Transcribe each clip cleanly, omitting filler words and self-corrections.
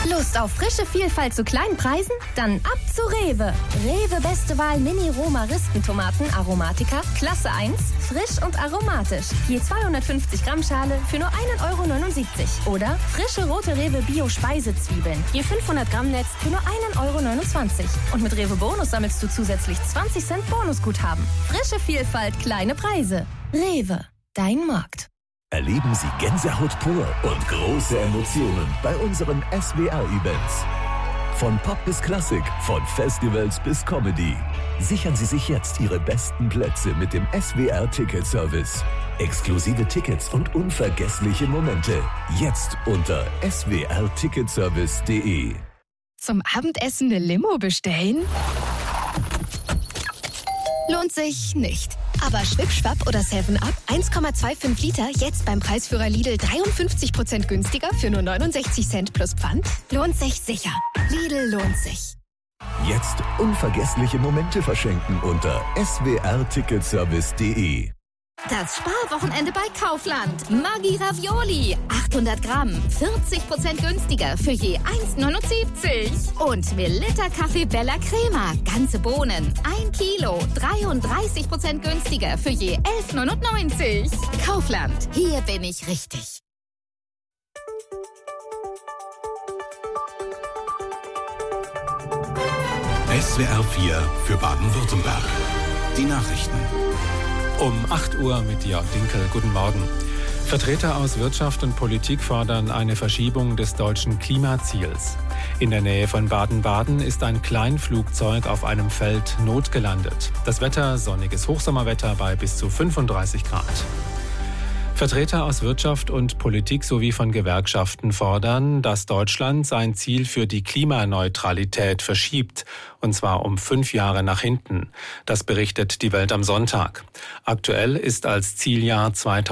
Lust auf frische Vielfalt zu kleinen Preisen? Dann ab zu Rewe. Rewe Beste Wahl Mini-Roma-Rispentomaten Aromatica, Klasse 1, frisch und aromatisch. Je 250 Gramm Schale für nur 1,79 €. Oder frische rote Rewe Bio-Speisezwiebeln. Je 500 Gramm Netz für nur 1,29 €. Und mit Rewe Bonus sammelst du zusätzlich 20 Cent Bonusguthaben. Frische Vielfalt, kleine Preise. Rewe, dein Markt. Erleben Sie Gänsehaut pur und große Emotionen bei unseren SWR-Events. Von Pop bis Klassik, von Festivals bis Comedy. Sichern Sie sich jetzt Ihre besten Plätze mit dem SWR-Ticket-Service. Exklusive Tickets und unvergessliche Momente. Jetzt unter swrticketservice.de. Zum Abendessen eine Limo bestellen? Lohnt sich nicht. Aber Schwipp-Schwapp oder 7-Up 1,25 Liter jetzt beim Preisführer Lidl 53% günstiger für nur 69 Cent plus Pfand? Lohnt sich sicher. Lidl lohnt sich. Jetzt unvergessliche Momente verschenken unter swrticketservice.de. Das Sparwochenende bei Kaufland. Maggi Ravioli. 800 Gramm. 40% günstiger für je 1,79 €. Und Melitta Kaffee Bella Crema. Ganze Bohnen. 1 Kilo. 33% günstiger für je 11,99 €. Kaufland. Hier bin ich richtig. SWR 4 für Baden-Württemberg. Die Nachrichten. Um 8 Uhr mit Jörg Dinkel. Guten Morgen. Vertreter aus Wirtschaft und Politik fordern eine Verschiebung des deutschen Klimaziels. In der Nähe von Baden-Baden ist ein Kleinflugzeug auf einem Feld notgelandet. Das Wetter, sonniges Hochsommerwetter bei bis zu 35 Grad. Vertreter aus Wirtschaft und Politik sowie von Gewerkschaften fordern, dass Deutschland sein Ziel für die Klimaneutralität verschiebt, und zwar um 5 Jahre nach hinten. Das berichtet die Welt am Sonntag. Aktuell ist als Zieljahr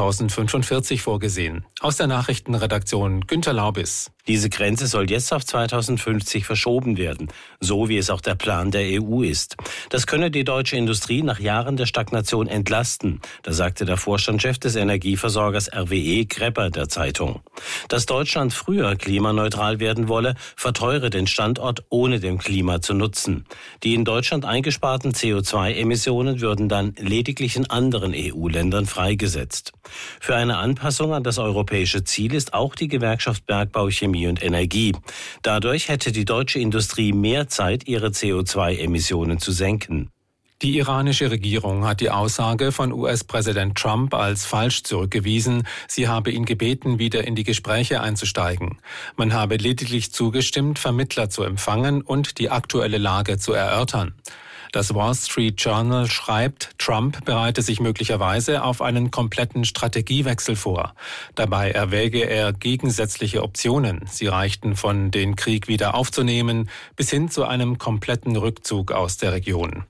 2045 vorgesehen. Aus der Nachrichtenredaktion Günter Laubis. Diese Grenze soll jetzt auf 2050 verschoben werden, so wie es auch der Plan der EU ist. Das könne die deutsche Industrie nach Jahren der Stagnation entlasten, da sagte der Vorstandschef des Energieversorgers RWE Grepper der Zeitung. Dass Deutschland früher klimaneutral werden wolle, verteure den Standort, ohne dem Klima zu nutzen. Die in Deutschland eingesparten CO2-Emissionen würden dann lediglich in anderen EU-Ländern freigesetzt. Für eine Anpassung an das europäische Ziel ist auch die Gewerkschaft Bergbau, Chemie und Energie. Dadurch hätte die deutsche Industrie mehr Zeit, ihre CO2-Emissionen zu senken. Die iranische Regierung hat die Aussage von US-Präsident Trump als falsch zurückgewiesen. Sie habe ihn gebeten, wieder in die Gespräche einzusteigen. Man habe lediglich zugestimmt, Vermittler zu empfangen und die aktuelle Lage zu erörtern. Das Wall Street Journal schreibt, Trump bereite sich möglicherweise auf einen kompletten Strategiewechsel vor. Dabei erwäge er gegensätzliche Optionen. Sie reichten von den Krieg wieder aufzunehmen bis hin zu einem kompletten Rückzug aus der Region.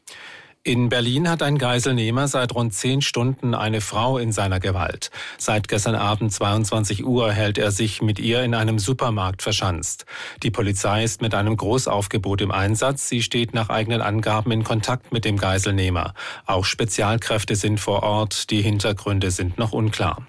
In Berlin hat ein Geiselnehmer seit rund 10 Stunden eine Frau in seiner Gewalt. Seit gestern Abend 22 Uhr hält er sich mit ihr in einem Supermarkt verschanzt. Die Polizei ist mit einem Großaufgebot im Einsatz. Sie steht nach eigenen Angaben in Kontakt mit dem Geiselnehmer. Auch Spezialkräfte sind vor Ort. Die Hintergründe sind noch unklar.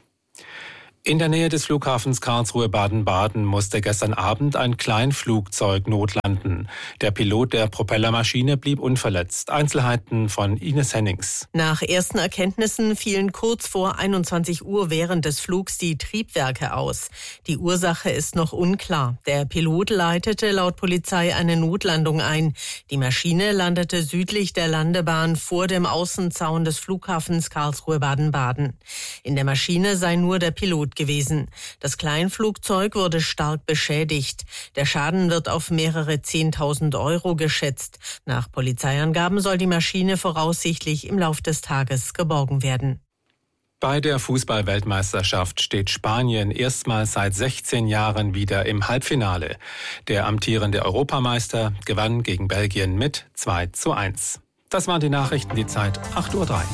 In der Nähe des Flughafens Karlsruhe-Baden-Baden musste gestern Abend ein Kleinflugzeug notlanden. Der Pilot der Propellermaschine blieb unverletzt. Einzelheiten von Ines Hennings. Nach ersten Erkenntnissen fielen kurz vor 21 Uhr während des Flugs die Triebwerke aus. Die Ursache ist noch unklar. Der Pilot leitete laut Polizei eine Notlandung ein. Die Maschine landete südlich der Landebahn vor dem Außenzaun des Flughafens Karlsruhe-Baden-Baden. In der Maschine sei nur der Pilot gewesen. Das Kleinflugzeug wurde stark beschädigt. Der Schaden wird auf mehrere 10.000 € geschätzt. Nach Polizeiangaben soll die Maschine voraussichtlich im Lauf des Tages geborgen werden. Bei der Fußball-Weltmeisterschaft steht Spanien erstmals seit 16 Jahren wieder im Halbfinale. Der amtierende Europameister gewann gegen Belgien mit 2:1. Das waren die Nachrichten, die Zeit 8:03 Uhr.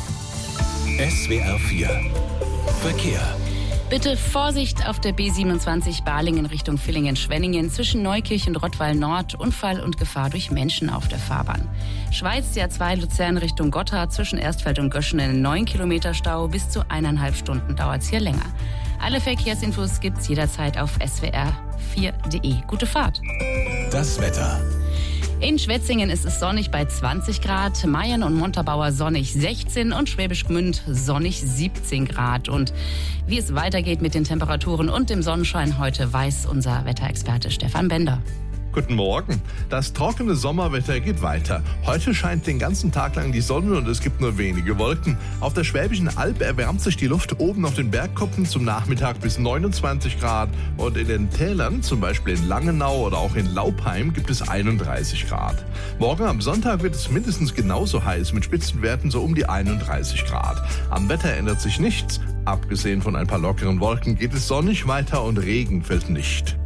SWR 4 Verkehr. Bitte Vorsicht auf der B27 Balingen Richtung Villingen-Schwenningen zwischen Neukirch und Rottweil Nord. Unfall und Gefahr durch Menschen auf der Fahrbahn. Schweiz A2 Luzern Richtung Gotthard zwischen Erstfeld und Göschenen 9 Kilometer Stau. Bis zu 1,5 Stunden dauert es hier länger. Alle Verkehrsinfos gibt's jederzeit auf SWR4. swr4.de. Gute Fahrt. Das Wetter. In Schwetzingen ist es sonnig bei 20 Grad, Mayen und Montabaur sonnig 16 und Schwäbisch Gmünd sonnig 17 Grad. Und wie es weitergeht mit den Temperaturen und dem Sonnenschein heute, weiß unser Wetterexperte Stefan Bender. Guten Morgen. Das trockene Sommerwetter geht weiter. Heute scheint den ganzen Tag lang die Sonne und es gibt nur wenige Wolken. Auf der Schwäbischen Alb erwärmt sich die Luft oben auf den Bergkuppen zum Nachmittag bis 29 Grad. Und in den Tälern, zum Beispiel in Langenau oder auch in Laupheim, gibt es 31 Grad. Morgen am Sonntag wird es mindestens genauso heiß mit Spitzenwerten so um die 31 Grad. Am Wetter ändert sich nichts. Abgesehen von ein paar lockeren Wolken geht es sonnig weiter und Regen fällt nicht.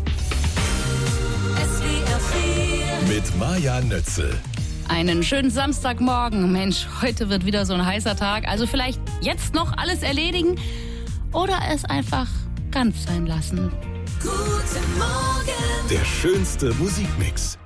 Mit Maja Nötzel. Einen schönen Samstagmorgen. Mensch, heute wird wieder so ein heißer Tag. Also vielleicht jetzt noch alles erledigen oder es einfach ganz sein lassen. Guten Morgen. Der schönste Musikmix.